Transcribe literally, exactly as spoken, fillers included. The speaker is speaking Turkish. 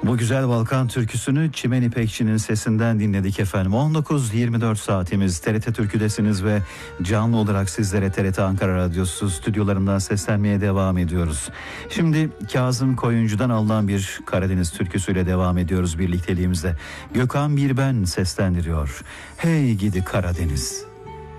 Bu güzel Balkan türküsünü Çimen İpekçi'nin sesinden dinledik efendim. on dokuz yirmi dört saatimiz T R T Türkü'desiniz ve canlı olarak sizlere T R T Ankara Radyosu stüdyolarından seslenmeye devam ediyoruz. Şimdi Kazım Koyuncu'dan alınan bir Karadeniz türküsüyle devam ediyoruz birlikteliğimizde. Gökhan Birben seslendiriyor. Hey gidi Karadeniz.